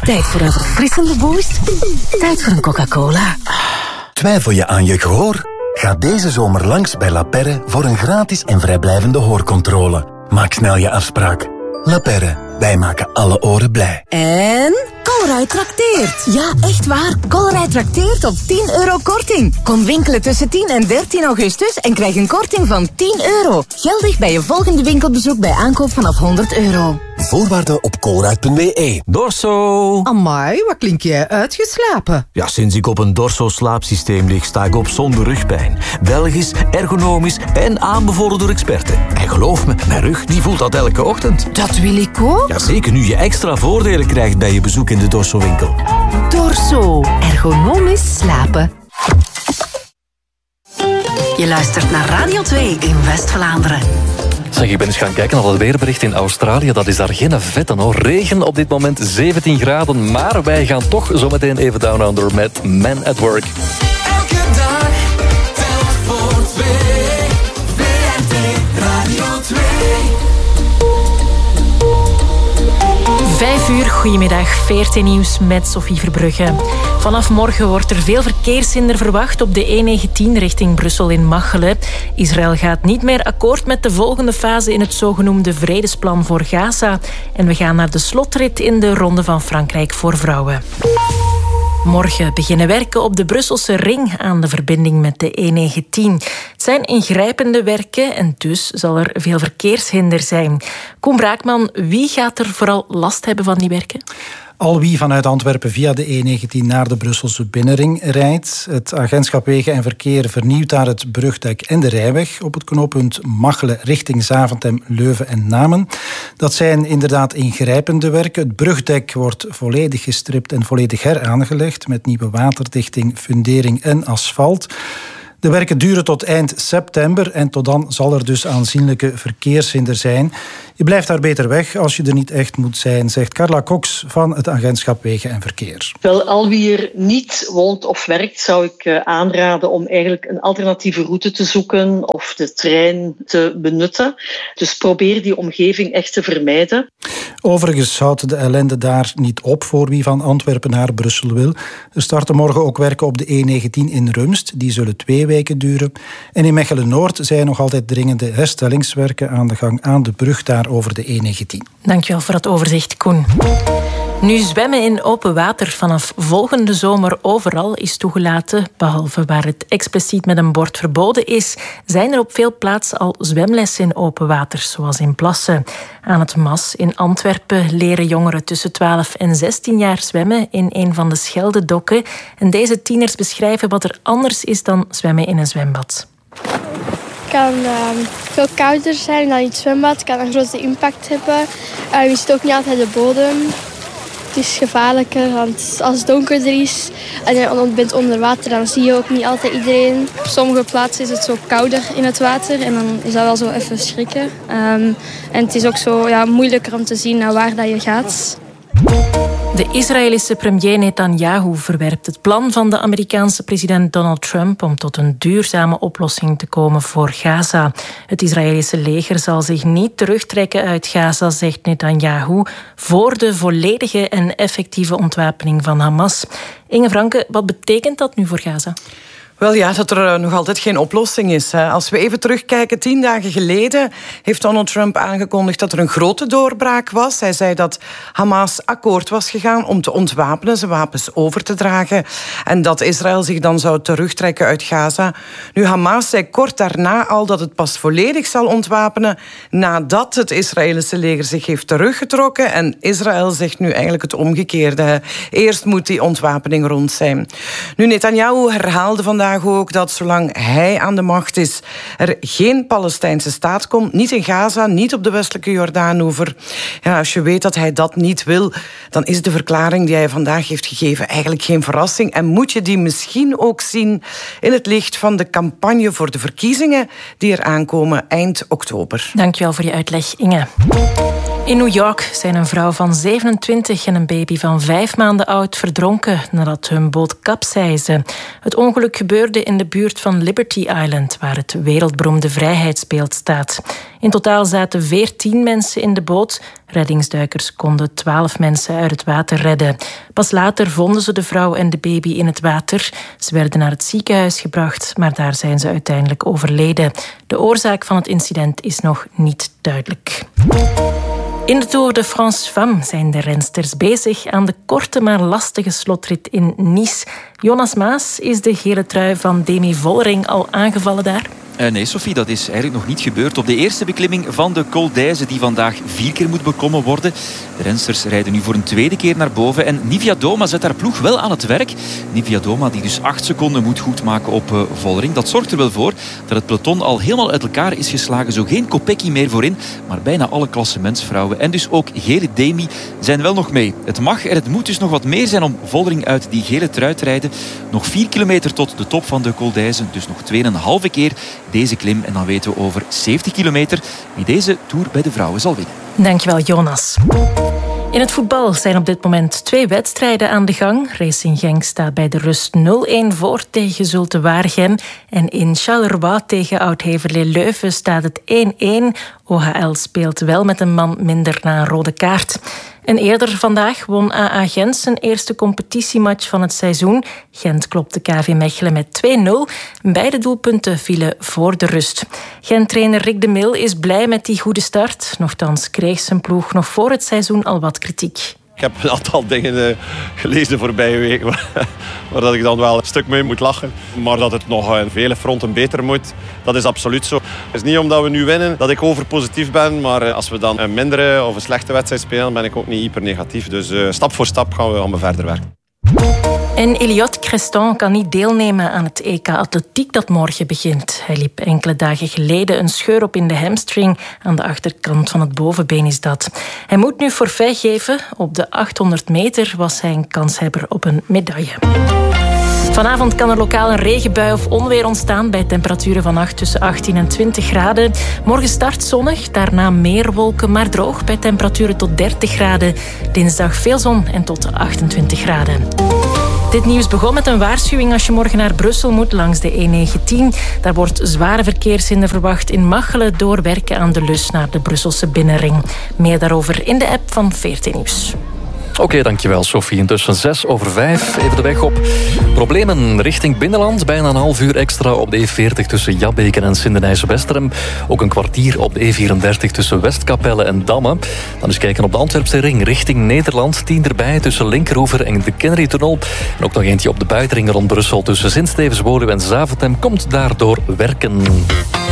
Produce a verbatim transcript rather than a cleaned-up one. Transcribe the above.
Tijd voor een verfrissende boost. Tijd voor een Coca-Cola. Twijfel je aan je gehoor? Ga deze zomer langs bij La Perre voor een gratis en vrijblijvende hoorcontrole. Maak snel je afspraak. La Perre, wij maken alle oren blij. En Colruyt trakteert. Ja, echt waar. Colruyt trakteert op tien euro korting. Kom winkelen tussen tien en dertien augustus en krijg een korting van tien euro. Geldig bij je volgende winkelbezoek bij aankoop vanaf honderd euro. Voorwaarden op colruyt punt b e. Dorso. Amai, wat klink jij uitgeslapen? Ja, sinds ik op een Dorso-slaapsysteem lig, sta ik op zonder rugpijn. Belgisch, ergonomisch en aanbevolen door experten. En geloof me, mijn rug die voelt dat elke ochtend. Dat wil ik ook. Ja, zeker nu je extra voordelen krijgt bij je bezoek in de Dorso-winkel. Dorso. Ergonomisch slapen. Je luistert naar Radio twee in West-Vlaanderen. Zeg, ik ben eens gaan kijken naar het weerbericht in Australië. Dat is daar geen vette, hoor. Regen op dit moment, zeventien graden. Maar wij gaan toch zometeen even down under met Man at Work. Elke dag telt voor twee. V R T Radio twee. Vijf uur, goedemiddag, V R T Nieuws met Sophie Verbrugge. Vanaf morgen wordt er veel verkeershinder verwacht op de E negentien richting Brussel in Machelen. Israël gaat niet meer akkoord met de volgende fase in het zogenoemde vredesplan voor Gaza. En we gaan naar de slotrit in de Ronde van Frankrijk voor vrouwen. Morgen beginnen werken op de Brusselse ring aan de verbinding met de E negentien. Het zijn ingrijpende werken en dus zal er veel verkeershinder zijn. Koen Braakman, wie gaat er vooral last hebben van die werken? Al wie vanuit Antwerpen via de E negentien naar de Brusselse binnenring rijdt. Het agentschap Wegen en Verkeer vernieuwt daar het brugdek en de rijweg op het knooppunt Machelen richting Zaventem, Leuven en Namen. Dat zijn inderdaad ingrijpende werken. Het brugdek wordt volledig gestript en volledig heraangelegd met nieuwe waterdichting, fundering en asfalt. De werken duren tot eind september en tot dan zal er dus aanzienlijke verkeershinder zijn. Je blijft daar beter weg als je er niet echt moet zijn, zegt Carla Cox van het agentschap Wegen en Verkeer. Wel, al wie er niet woont of werkt, zou ik aanraden om eigenlijk een alternatieve route te zoeken of de trein te benutten. Dus probeer die omgeving echt te vermijden. Overigens houdt de ellende daar niet op voor wie van Antwerpen naar Brussel wil. Er starten morgen ook werken op de E negentien in Rumst. Die zullen twee weken duren. En in Mechelen-Noord zijn nog altijd dringende herstellingswerken aan de gang aan de brug daar over de E negentien. Dankjewel voor het overzicht, Koen. Nu zwemmen in open water vanaf volgende zomer overal is toegelaten, behalve waar het expliciet met een bord verboden is, zijn er op veel plaatsen al zwemlessen in open water, zoals in Plassen. Aan het Mas in Antwerpen leren jongeren tussen twaalf en zestien jaar zwemmen in een van de Scheldedokken. En deze tieners beschrijven wat er anders is dan zwemmen in een zwembad. Het kan uh, veel kouder zijn dan in het zwembad. Het kan een grote impact hebben. Uh, je ziet ook niet altijd de bodem. Het is gevaarlijker, want als het donkerder is en je bent onder water, dan zie je ook niet altijd iedereen. Op sommige plaatsen is het zo kouder in het water en dan is dat wel zo even schrikken. Um, en het is ook zo ja, moeilijker om te zien naar waar dat je gaat. De Israëlische premier Netanyahu verwerpt het plan van de Amerikaanse president Donald Trump om tot een duurzame oplossing te komen voor Gaza. Het Israëlische leger zal zich niet terugtrekken uit Gaza, zegt Netanyahu, voor de volledige en effectieve ontwapening van Hamas. Inge Franke, wat betekent dat nu voor Gaza? Wel ja, dat er nog altijd geen oplossing is. Als we even terugkijken, tien dagen geleden heeft Donald Trump aangekondigd dat er een grote doorbraak was. Hij zei dat Hamas akkoord was gegaan om te ontwapenen, zijn wapens over te dragen en dat Israël zich dan zou terugtrekken uit Gaza. Nu, Hamas zei kort daarna al dat het pas volledig zal ontwapenen nadat het Israëlische leger zich heeft teruggetrokken en Israël zegt nu eigenlijk het omgekeerde. Eerst moet die ontwapening rond zijn. Nu, Netanyahu herhaalde vandaag ook dat zolang hij aan de macht is, er geen Palestijnse staat komt. Niet in Gaza, niet op de westelijke Jordaanoever. Ja, als je weet dat hij dat niet wil, dan is de verklaring die hij vandaag heeft gegeven eigenlijk geen verrassing. En moet je die misschien ook zien in het licht van de campagne voor de verkiezingen die er aankomen eind oktober. Dankjewel voor je uitleg, Inge. In New York zijn een vrouw van zevenentwintig en een baby van vijf maanden oud verdronken nadat hun boot kapseisde. Het ongeluk gebeurde in de buurt van Liberty Island, waar het wereldberoemde Vrijheidsbeeld staat. In totaal zaten veertien mensen in de boot. Reddingsduikers konden twaalf mensen uit het water redden. Pas later vonden ze de vrouw en de baby in het water. Ze werden naar het ziekenhuis gebracht, maar daar zijn ze uiteindelijk overleden. De oorzaak van het incident is nog niet duidelijk. In de Tour de France Femmes zijn de rensters bezig aan de korte maar lastige slotrit in Nice. Jonas Maas, is de gele trui van Demi Vollering al aangevallen daar? Uh, nee, Sophie, dat is eigenlijk nog niet gebeurd. Op de eerste beklimming van de Col d'Èze, die vandaag vier keer moet beklommen worden. De rensters rijden nu voor een tweede keer naar boven. En Nivia Doma zet haar ploeg wel aan het werk. Nivia Doma, die dus acht seconden moet goedmaken op uh, Vollering. Dat zorgt er wel voor dat het peloton al helemaal uit elkaar is geslagen. Zo geen Kopecky meer voorin, maar bijna alle klassementsvrouwen. En dus ook gele Demi zijn wel nog mee. Het mag en het moet dus nog wat meer zijn om Vollering uit die gele trui te rijden. Nog vier kilometer tot de top van de Col d'Èze. Dus nog tweeënhalve keer deze klim. En dan weten we over zeventig kilometer wie deze Tour bij de vrouwen zal winnen. Dankjewel, Jonas. In het voetbal zijn op dit moment twee wedstrijden aan de gang. Racing Genk staat bij de rust nul-een voor tegen Zulte Waregem. En in Charleroi tegen Oud-Heverlee Leuven staat het één-één. O H L speelt wel met een man minder na een rode kaart. En eerder vandaag won A A Gent zijn eerste competitiematch van het seizoen. Gent klopte K V Mechelen met twee-nul. Beide doelpunten vielen voor de rust. Gent-trainer Rick de Mil is blij met die goede start. Nochtans kreeg zijn ploeg nog voor het seizoen al wat kritiek. Ik heb een aantal dingen gelezen de voorbije week waar dat ik dan wel een stuk mee moet lachen. Maar dat het nog aan vele fronten beter moet, dat is absoluut zo. Het is niet omdat we nu winnen dat ik overpositief ben, maar als we dan een mindere of een slechte wedstrijd spelen, ben ik ook niet hyper negatief. Dus uh, stap voor stap gaan we, gaan we verder werken. En Elliot Creston kan niet deelnemen aan het E K Atletiek dat morgen begint. Hij liep enkele dagen geleden een scheur op in de hamstring. Aan de achterkant van het bovenbeen is dat. Hij moet nu forfait geven. Op de achthonderd meter was hij een kanshebber op een medaille. Vanavond kan er lokaal een regenbui of onweer ontstaan bij temperaturen vannacht tussen achttien en twintig graden. Morgen start zonnig, daarna meer wolken, maar droog bij temperaturen tot dertig graden. Dinsdag veel zon en tot achtentwintig graden. Dit nieuws begon met een waarschuwing als je morgen naar Brussel moet langs de E negentien. Daar wordt zware verkeershinder verwacht in Machelen door werken aan de Lus naar de Brusselse binnenring. Meer daarover in de app van veertien Nieuws. Oké, okay, dankjewel Sophie. Intussen zes over vijf. Even de weg op. Problemen richting binnenland. Bijna een half uur extra op de E veertig tussen Jabbeke en Sint-Denijs-Westerem. Ook een kwartier op de E vierendertig tussen Westkapelle en Damme. Dan eens kijken op de Antwerpse ring richting Nederland. Tien erbij tussen Linkeroever en de Kennedy-tunnel. En ook nog eentje op de buitenring rond Brussel tussen Sint-Stevens-Woluwe en Zaventem komt daardoor werken.